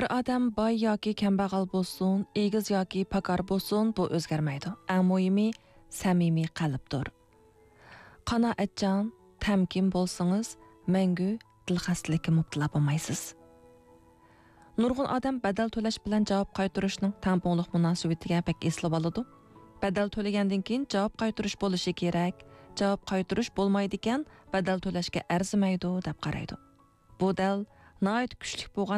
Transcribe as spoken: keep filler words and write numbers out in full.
odam boy yoki kambag'al bo'lsin, egiz yoki pakar bo'lsin, bu o'zgarmaydi. Eng muhimi samimiy qalbdir. Qanoatchan, tamkin bo'lsangiz, mangu dilxaslikka mubtalo bo'lmaysiz. Nurg'un odam badal to'lash bilan javob qaytarishning tamponliq munosabatiga pek eslab oladi. Badal to'lagandan keyin javob qaytarish bo'lishi kerak. Javob qaytarish bo'lmaydi ekan, badal to'lashga arzimaydi deb qaraydi. Bu dal nihoyat kuchli bo'lgan